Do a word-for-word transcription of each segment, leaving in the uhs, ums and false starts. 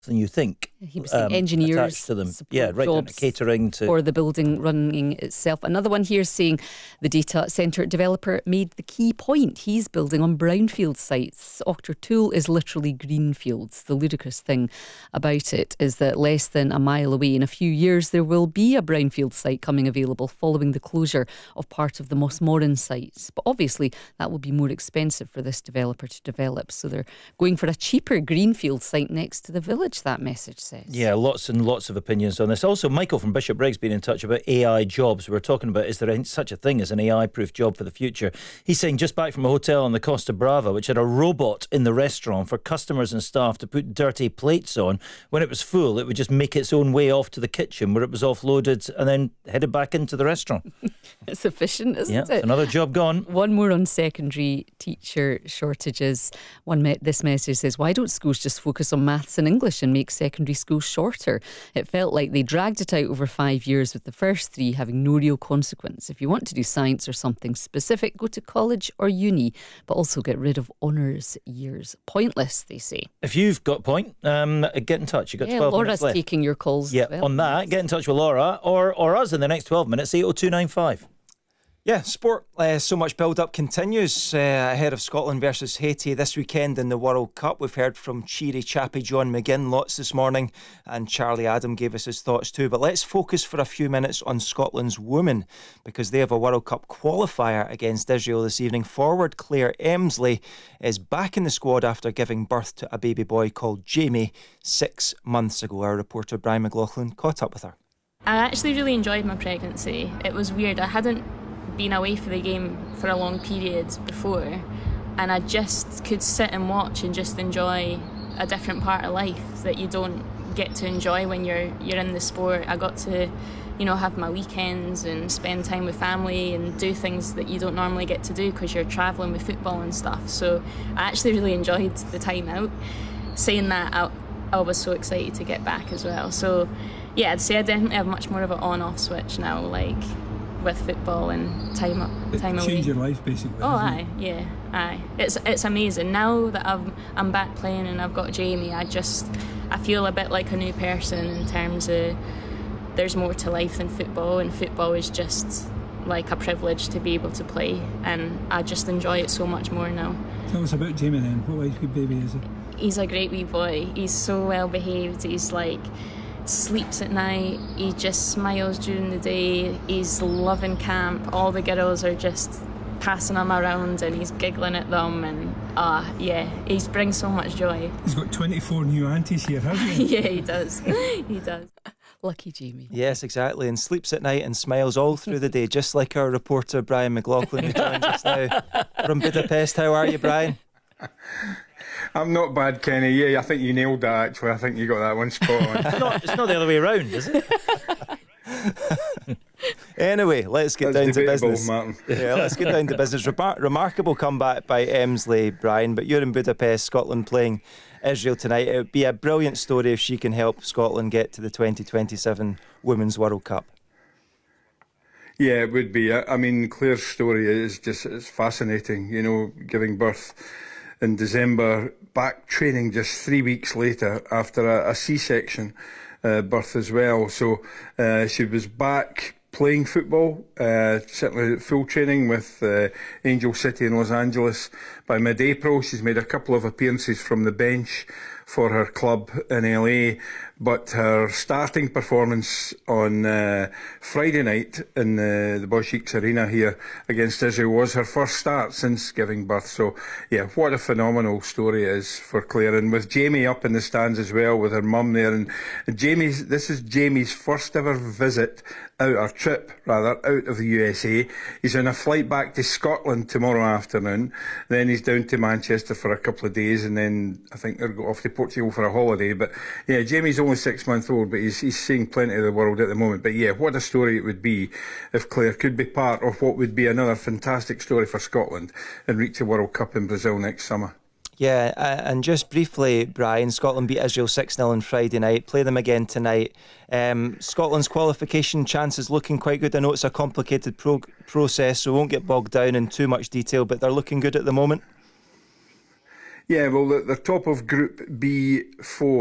than you think. He was saying um, engineers attached to them. support Yeah, right down to jobs catering to... or the building running itself. Another one here saying the data centre developer made the key point. He's building on brownfield sites. Auchtertool is literally greenfields. The ludicrous thing about it is that less than a mile away, in a few years, there will be a brownfield site coming available following the closure of part of the Mossmorran sites. But obviously, that will be more expensive for this developer to develop. So they're going for a cheaper greenfield site next to the village, that message says. Yeah, lots and lots of opinions on this. Also, Michael from Bishop Briggs been in touch about A I jobs. We were talking about, is there such a thing as an A I-proof job for the future? He's saying just back from a hotel on the Costa Brava, which had a robot in the restaurant for customers and staff to put dirty plates on. When it was full, it would just make its own way off to the kitchen where it was offloaded and then headed back into the restaurant. It's efficient, isn't yeah, it? It's another job gone. One more on secondary teacher shortages. One me- This message says, why don't schools just focus on maths and English and make secondary schools shorter? It felt like they dragged it out over five years with the first three having no real consequence. If you want to do science or something specific, go to college or uni, but also get rid of honours years. Pointless, they say. If you've got a point, um, get in touch. You've got yeah, twelve Laura's minutes left. taking your calls. Yeah, well. on that, get in touch with Laura or, or us in the next twelve minutes, eight oh two nine five. Yeah, sport. Uh, so much build-up continues uh, ahead of Scotland versus Haiti this weekend in the World Cup. We've heard from cheery chappy John McGinn lots this morning, and Charlie Adam gave us his thoughts too. But let's focus for a few minutes on Scotland's women, because they have a World Cup qualifier against Israel this evening. Forward Claire Emsley is back in the squad after giving birth to a baby boy called Jamie six months ago. Our reporter Brian McLaughlin caught up with her. I actually really enjoyed my pregnancy. It was weird. I hadn't been away for the game for a long period before, and I just could sit and watch and just enjoy a different part of life that you don't get to enjoy when you're you're in the sport. I got to, you know, have my weekends and spend time with family and do things that you don't normally get to do because you're travelling with football and stuff. So I actually really enjoyed the time out. Saying that, I, I was so excited to get back as well. So yeah, I'd say I definitely have much more of an on-off switch now, like with football and time up, time away. Change your life basically. Oh aye, yeah, aye. It's it's amazing now that I'm I'm back playing and I've got Jamie. I just I feel a bit like a new person in terms of there's more to life than football, and football is just like a privilege to be able to play, and I just enjoy it so much more now. Tell us about Jamie then. What like good baby is he? He's a great wee boy. He's so well behaved. He's like sleeps at night, he just smiles during the day, he's loving camp, all the girls are just passing him around and he's giggling at them, and ah uh, yeah, he brings so much joy. He's got twenty-four new aunties here, hasn't he? Yeah, he does. He does. Lucky Jamie. Yes, exactly, and sleeps at night and smiles all through the day, just like our reporter Brian McLaughlin, who joins us now from Budapest. How are you, Brian? I'm not bad, Kenny. Yeah, I think you nailed that, actually. I think you got that one spot on. It's not, it's not the other way around, is it? Anyway, let's get That's down to debatable, business. Martin. Yeah, let's get down to business. Remar- remarkable comeback by Emsley, Brian, but you're in Budapest, Scotland, playing Israel tonight. It would be a brilliant story if she can help Scotland get to the twenty twenty-seven Women's World Cup. Yeah, it would be. I, I mean, Claire's story is just it's fascinating, you know, giving birth in December, back training just three weeks later after a, a C-section uh, birth as well. So uh, she was back playing football, uh, certainly full training with uh, Angel City in Los Angeles by mid-April. She's made a couple of appearances from the bench for her club in L A, but her starting performance on uh, Friday night in uh, the Bosch Arena here against Israel was her first start since giving birth. So yeah, what a phenomenal story it is for Claire, and with Jamie up in the stands as well with her mum there. And Jamie's this is Jamie's first ever visit out, or trip rather, out of the U S A. He's on a flight back to Scotland tomorrow afternoon, then he's down to Manchester for a couple of days, and then I think they'll go off to Portugal for a holiday. But yeah, Jamie's only six months old, but he's he's seeing plenty of the world at the moment. But yeah, what a story it would be if Claire could be part of what would be another fantastic story for Scotland and reach a World Cup in Brazil next summer. Yeah, uh, and just briefly, Brian, Scotland beat Israel six nil on Friday night, play them again tonight. Um, Scotland's qualification chances looking quite good. I know it's a complicated pro- process, so we won't get bogged down in too much detail, but they're looking good at the moment. Yeah, well, they're top of Group B four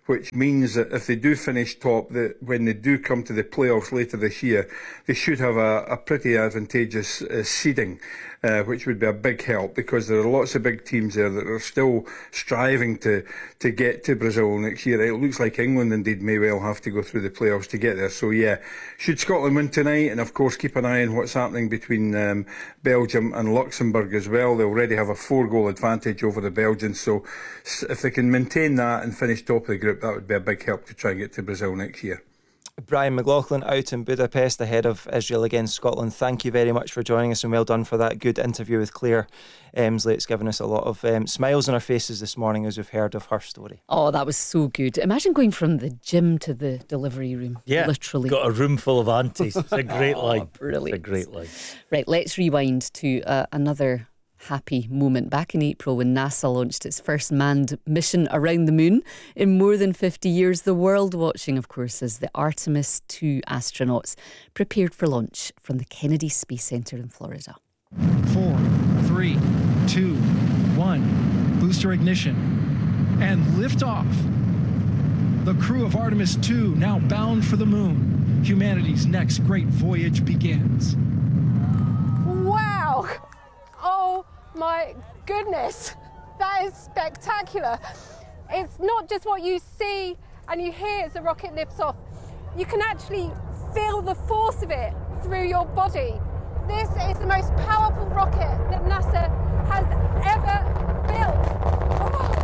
which means that if they do finish top, that when they do come to the playoffs later this year, they should have a, a pretty advantageous uh, seeding, uh, which would be a big help, because there are lots of big teams there that are still striving to, to get to Brazil next year. It looks like England indeed may well have to go through the playoffs to get there. So yeah, should Scotland win tonight, and of course keep an eye on what's happening between um, Belgium and Luxembourg as well. They already have a four-goal advantage over the Belgians, so if they can maintain that and finish top of the group, that would be a big help to try and get to Brazil next year. Brian McLaughlin out in Budapest ahead of Israel against Scotland. Thank you very much for joining us, and well done for that good interview with Claire Emsley. It's given us a lot of um, smiles on our faces this morning as we've heard of her story. Oh, that was so good. Imagine going from the gym to the delivery room. Yeah, literally. Got a room full of aunties. It's a great oh, line. Brilliant. It's a great line. Right, let's rewind to uh, another happy moment back in April when NASA launched its first manned mission around the moon in more than fifty years. The world watching, of course, as the Artemis two astronauts prepared for launch from the Kennedy Space Center in Florida. Four, three, two, one. Booster ignition and liftoff. The crew of Artemis two now bound for the moon. Humanity's next great voyage begins. Wow! Oh my goodness, that is spectacular. It's not just what you see and you hear as the rocket lifts off. You can actually feel the force of it through your body. This is the most powerful rocket that NASA has ever built. Oh.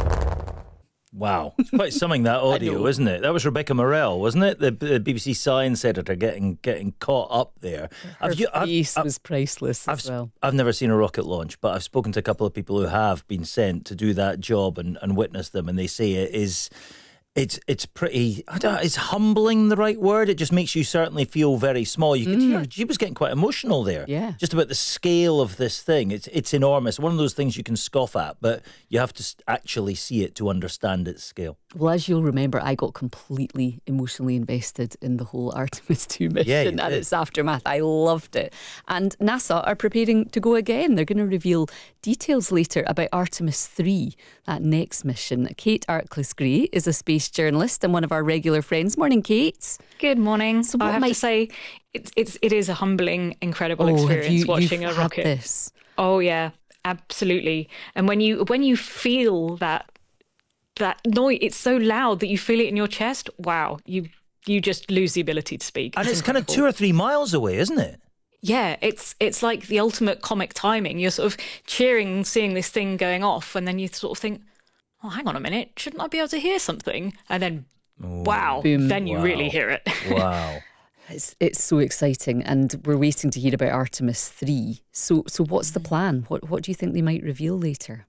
Wow. It's quite something, that audio, isn't it? That was Rebecca Morrell, wasn't it? The, the B B C science editor getting getting caught up there. Her you, face I've, was priceless I've, as well. I've never seen a rocket launch, but I've spoken to a couple of people who have been sent to do that job and, and witness them, and they say it is... It's it's pretty, I don't know, is humbling the right word? It just makes you certainly feel very small. You could hear, she was getting quite emotional there. Yeah. Just about the scale of this thing. It's it's enormous. One of those things you can scoff at, but you have to actually see it to understand its scale. Well, as you'll remember, I got completely emotionally invested in the whole Artemis two mission Yeah, you and did. its aftermath. I loved it. And NASA are preparing to go again. They're going to reveal details later about Artemis three, that next mission. Kate Arkless-Gray is a space journalist and one of our regular friends. Morning, Kate. Good morning. So I what have might- to say, it's it's it is a humbling, incredible Oh, have experience you, watching you've a had rocket. this? Oh yeah, absolutely. And when you when you feel that that noise, it's so loud that you feel it in your chest. Wow, you you just lose the ability to speak. And it's kind of two or three miles away, isn't it? Yeah, it's it's like the ultimate comic timing. You're sort of cheering, seeing this thing going off, and then you sort of think, oh, hang on a minute, shouldn't I be able to hear something? And then, wow, Boom. then you Wow. really hear it. Wow. It's it's so exciting, and we're waiting to hear about Artemis three. So so what's the plan? What what do you think they might reveal later?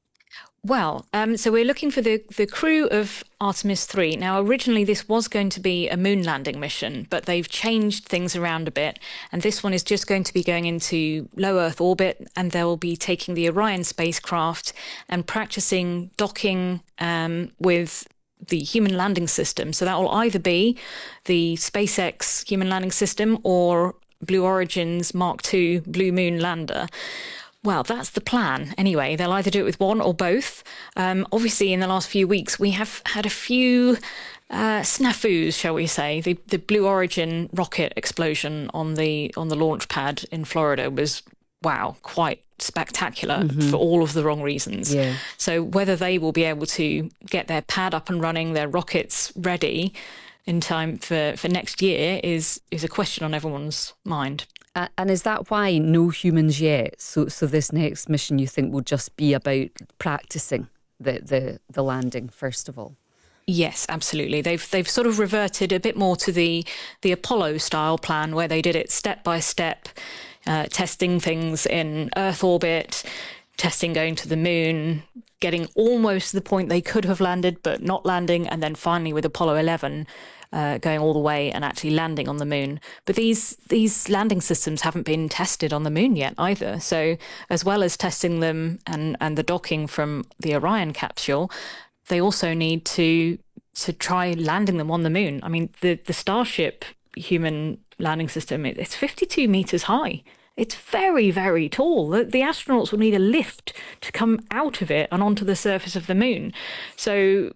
Well, um, so we're looking for the, the crew of Artemis three. Now, originally this was going to be a moon landing mission, but they've changed things around a bit. And this one is just going to be going into low Earth orbit, and they'll be taking the Orion spacecraft and practicing docking um, with the human landing system. So that will either be the SpaceX human landing system or Blue Origin's Mark two Blue Moon lander. Well, that's the plan. Anyway, they'll either do it with one or both. Um, obviously, in the last few weeks, we have had a few uh, snafus, shall we say. The the Blue Origin rocket explosion on the on the launch pad in Florida was, wow, quite spectacular for all of the wrong reasons. Yeah. So whether they will be able to get their pad up and running, their rockets ready in time for, for next year is is a question on everyone's mind. Uh, and is that why no humans yet? So so this next mission you think will just be about practicing the, the, the landing first of all? Yes, absolutely. They've they've sort of reverted a bit more to the the Apollo style plan where they did it step by step, uh, testing things in Earth orbit, testing going to the moon, getting almost to the point they could have landed but not landing, and then finally with Apollo eleven uh, going all the way and actually landing on the moon. But these these landing systems haven't been tested on the moon yet either. So as well as testing them and, and the docking from the Orion capsule, they also need to to try landing them on the moon. I mean, the, the Starship human landing system, it, it's fifty-two meters high. It's very, very tall. The, the astronauts will need a lift to come out of it and onto the surface of the moon. So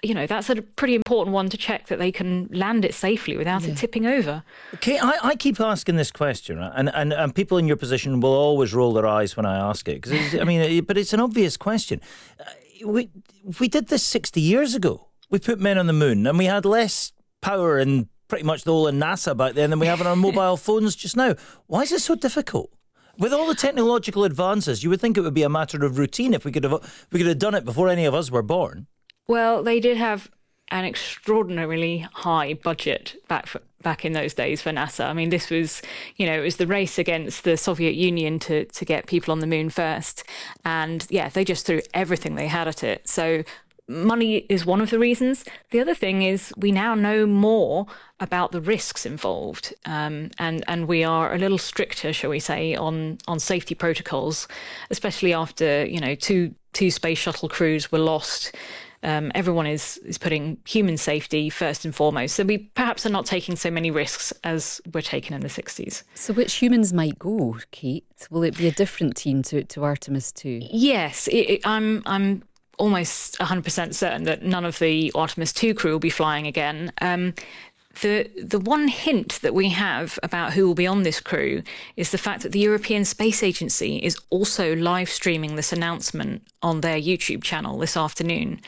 you know, that's a pretty important one to check that they can land it safely without yeah. it tipping over. Okay, I, I keep asking this question, right? and, and and people in your position will always roll their eyes when I ask it, because I mean, it, but it's an obvious question. Uh, we we did this sixty years ago. We put men on the moon, and we had less power in pretty much the whole of NASA back then than we have on our mobile phones just now. Why is it so difficult? With all the technological advances, you would think it would be a matter of routine if we could have we could have done it before any of us were born. Well, they did have an extraordinarily high budget back for, back in those days for NASA. I mean, this was, you know, it was the race against the Soviet Union to to get people on the moon first. And yeah, they just threw everything they had at it. So money is one of the reasons. The other thing is we now know more about the risks involved, um, and and we are a little stricter, shall we say, on on safety protocols, especially after, you know, two two space shuttle crews were lost. Um, everyone is is putting human safety first and foremost. So we perhaps are not taking so many risks as were taken in the sixties. So which humans might go, Kate? Will it be a different team to to Artemis two? Yes, it, it, I'm I'm. almost one hundred percent certain that none of the Artemis two crew will be flying again. Um, the the one hint that we have about who will be on this crew is the fact that the European Space Agency is also live streaming this announcement on their YouTube channel this afternoon.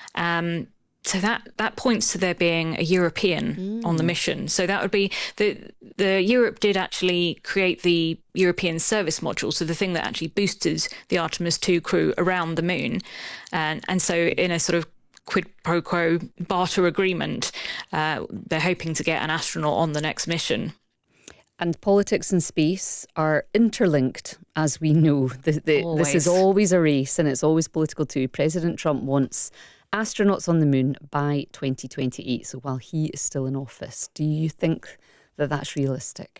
Um, so that, that points to there being a European mm. on the mission. So that would be the the Europe did actually create the European service module, so the thing that actually boosted the Artemis two crew around the moon, and and so in a sort of quid pro quo barter agreement, uh, they're hoping to get an astronaut on the next mission. And politics and space are interlinked, as we know. The, the, this is always a race, and it's always political too. President Trump wants astronauts on the moon by twenty twenty-eight, so while he is still in office. Do you think that that's realistic?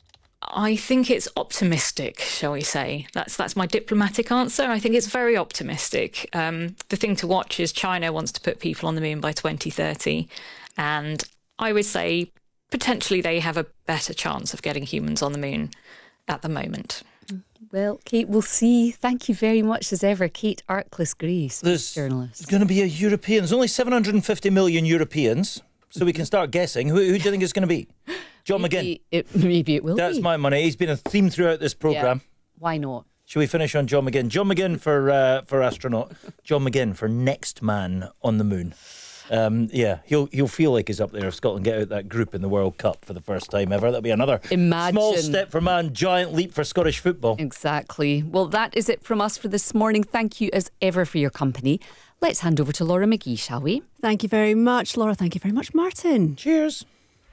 I think it's optimistic, shall we say. That's that's my diplomatic answer. I think it's very optimistic. Um, the thing to watch is China wants to put people on the moon by twenty thirty, and I would say potentially they have a better chance of getting humans on the moon at the moment. Well, Kate, we'll see. Thank you very much as ever. Kate Arkless-Gray, space journalist. There's going to be a European. There's only seven hundred fifty million Europeans, so we can start guessing. Who, who do you think it's going to be? John maybe McGinn. It, maybe it will That's be. my money. He's been a theme throughout this programme. Yeah. Why not? Should we finish on John McGinn? John McGinn for uh, for astronaut. John McGinn for next man on the moon. Um, yeah, he'll he'll feel like he's up there if Scotland get out that group in the World Cup for the first time ever. That'll be another Imagine. small step for man, giant leap for Scottish football. Exactly. Well, that is it from us for this morning. Thank you as ever for your company. Let's hand over to Laura McGee, shall we? Thank you very much, Laura. Thank you very much, Martin. Cheers.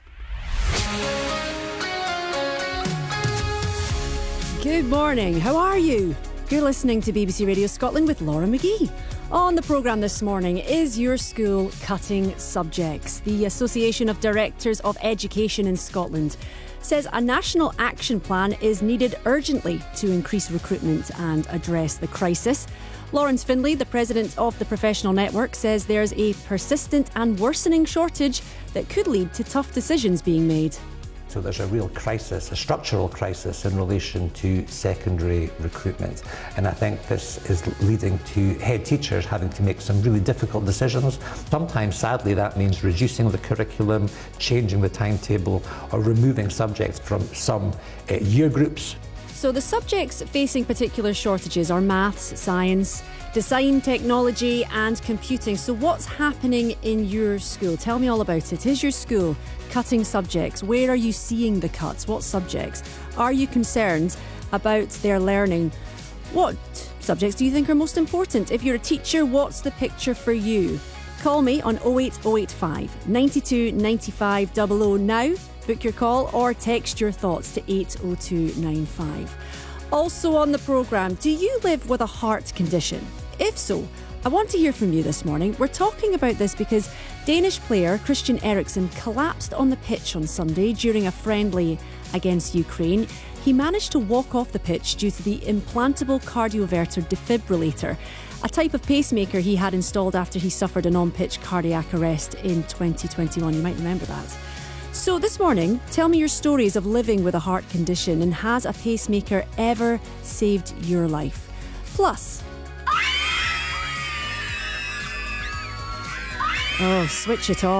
Good morning. How are you? You're listening to B B C Radio Scotland with Laura McGee. On the programme this morning, is your school cutting subjects? The Association of Directors of Education in Scotland says a national action plan is needed urgently to increase recruitment and address the crisis. Lawrence Findlay, the president of the Professional Network, says there's a persistent and worsening shortage that could lead to tough decisions being made. So there's a real crisis, a structural crisis in relation to secondary recruitment. And I think this is leading to head teachers having to make some really difficult decisions. Sometimes, sadly, that means reducing the curriculum, changing the timetable, or removing subjects from some uh, year groups. So the subjects facing particular shortages are maths, science, design, technology and computing. So what's happening in your school? Tell me all about it. Is your school cutting subjects? Where are you seeing the cuts? What subjects? Are you concerned about their learning? What subjects do you think are most important? If you're a teacher, what's the picture for you? Call me on oh eight oh eight five, nine two nine five double oh now. Book your call or text your thoughts to eight oh two nine five. Also on the programme, do you live with a heart condition? If so, I want to hear from you this morning. We're talking about this because Danish player Christian Eriksen collapsed on the pitch on Sunday during a friendly against Ukraine. He managed to walk off the pitch due to the implantable cardioverter defibrillator, a type of pacemaker he had installed after he suffered an on-pitch cardiac arrest in twenty twenty-one. You might remember that. So this morning, tell me your stories of living with a heart condition, and has a pacemaker ever saved your life? Plus, Oh, switch it off.